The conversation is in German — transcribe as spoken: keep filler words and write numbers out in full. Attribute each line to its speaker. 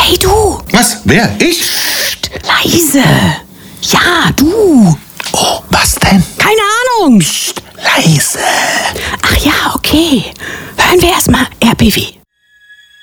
Speaker 1: Hey du!
Speaker 2: Was? Wer? Ich?
Speaker 1: Psst, leise! Ja, du!
Speaker 2: Oh, was denn?
Speaker 1: Keine Ahnung!
Speaker 2: Psst, leise.
Speaker 1: Ach ja, okay. Hören wir erstmal R B W.